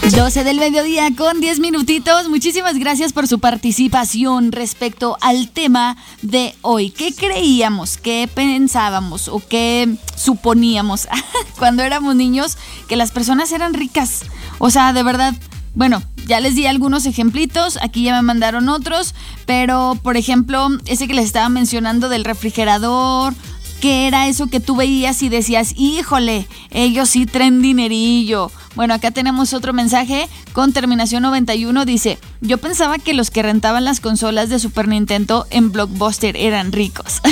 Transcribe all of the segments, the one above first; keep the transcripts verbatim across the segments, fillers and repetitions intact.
doce del mediodía con diez minutitos. Muchísimas gracias por su participación respecto al tema de hoy. ¿Qué creíamos, qué pensábamos o qué suponíamos cuando éramos niños que las personas eran ricas? O sea, de verdad, bueno, ya les di algunos ejemplitos, aquí ya me mandaron otros, pero por ejemplo, ese que les estaba mencionando del refrigerador, ¿qué era eso que tú veías y decías, híjole, ellos sí traen dinerillo? Bueno, acá tenemos otro mensaje con terminación noventa y uno, dice, yo pensaba que los que rentaban las consolas de Super Nintendo en Blockbuster eran ricos.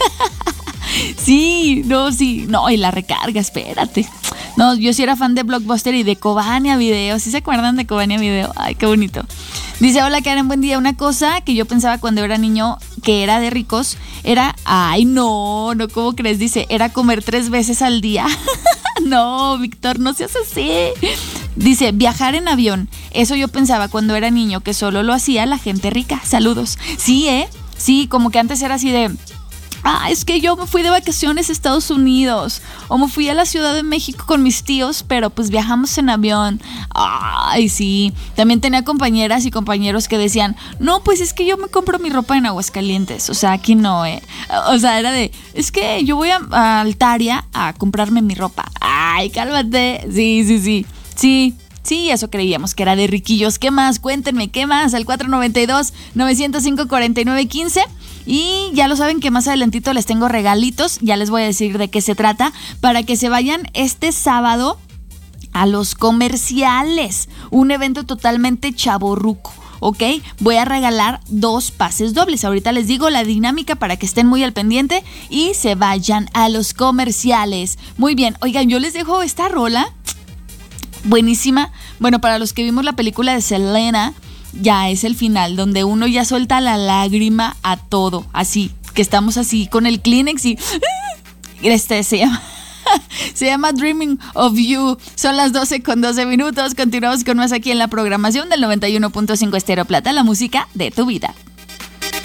Sí, no, sí, no, y la recarga, espérate. No, yo sí era fan de Blockbuster y de Cobania Video. ¿Sí se acuerdan de Cobania Video? Ay, qué bonito. Dice, hola Karen, buen día. Una cosa que yo pensaba cuando era niño que era de ricos era, ay, no, no, ¿cómo crees? Dice, era comer tres veces al día. No, Víctor, no seas así. Dice, viajar en avión. Eso yo pensaba cuando era niño que solo lo hacía la gente rica. Saludos. Sí, ¿eh? Sí, como que antes era así de... Ah, es que yo me fui de vacaciones a Estados Unidos o me fui a la Ciudad de México con mis tíos, pero pues viajamos en avión. Ay, sí. También tenía compañeras y compañeros que decían, no, pues es que yo me compro mi ropa en Aguascalientes. O sea, aquí no, eh. O sea, era de, es que yo voy a, a Altaria a comprarme mi ropa. Ay, cálmate. Sí, sí, sí. Sí. Sí, eso creíamos que era de riquillos. ¿Qué más? Cuéntenme, ¿qué más? Al cuatro noventa y dos, novecientos cinco, cuarenta y nueve quince. Y ya lo saben que más adelantito les tengo regalitos. Ya les voy a decir de qué se trata. Para que se vayan este sábado a los comerciales. Un evento totalmente chavorruco. ¿Ok? Voy a regalar dos pases dobles. Ahorita les digo la dinámica para que estén muy al pendiente y se vayan a los comerciales. Muy bien. Oigan, yo les dejo esta rola. Buenísima. Bueno, para los que vimos la película de Selena, ya es el final, donde uno ya suelta la lágrima a todo, así, que estamos así con el Kleenex y... Este se llama... Se llama Dreaming of You. Son las doce con doce minutos. Continuamos con más aquí en la programación del noventa y uno punto cinco Estéreo Plata, la música de tu vida.